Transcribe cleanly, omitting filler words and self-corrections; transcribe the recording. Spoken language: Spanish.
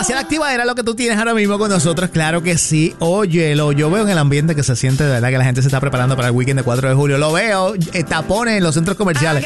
Demasiado Activa era lo que tú tienes ahora mismo con nosotros, claro que sí. Óyelo, yo veo en el ambiente que se siente de verdad que la gente se está preparando para el weekend de 4 de julio. Lo veo, tapones en los centros comerciales.